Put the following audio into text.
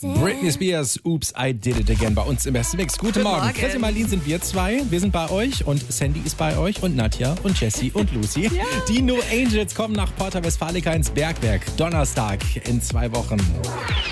Britney Spears, Oops, I Did It Again bei uns im besten Mix. Guten Morgen. Chrissy Marlin sind wir zwei. Wir sind bei euch und Sandy ist bei euch und Nadja und Jessie und Lucy. Ja. Die No Angels kommen nach Porta Westfalica ins Bergwerk. Donnerstag in 2 Wochen.